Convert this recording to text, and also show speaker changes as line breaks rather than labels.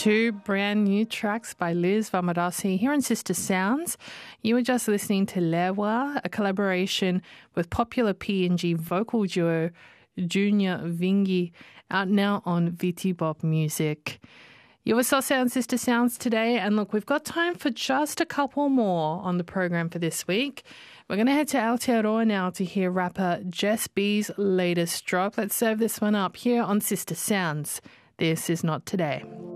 Two brand new tracks by Liz Vamarasi here on Sister Sounds. You were just listening to Lewa, a collaboration with popular PNG vocal duo Junior Vingi, out now on VT Bop Music. You were also on Sister Sounds today, and look, we've got time for just a couple more on the program for this week. We're going to head to Aotearoa now to hear rapper Jess B's latest drop. Let's serve this one up here on Sister Sounds. This is Not Today.